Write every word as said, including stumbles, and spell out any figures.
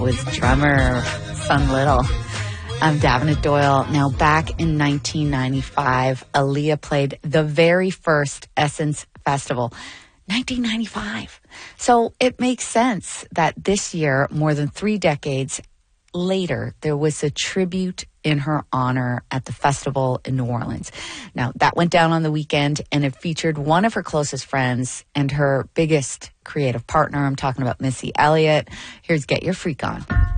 with drummer Son Little. I'm Davenant Doyle. Now, back in nineteen ninety-five, Aaliyah played the very first Essence Festival. nineteen ninety-five. So it makes sense that this year, more than three decades later, there was a tribute in her honor at the festival in New Orleans. Now, that went down on the weekend, and it featured one of her closest friends and her biggest creative partner. I'm talking about Missy Elliott. Here's Get Your Freak On.